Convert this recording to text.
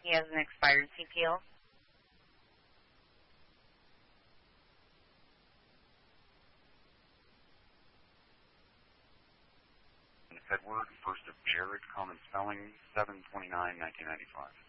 He has an expired CPL. Edward, first of Jared, common spelling, 7/29/1995.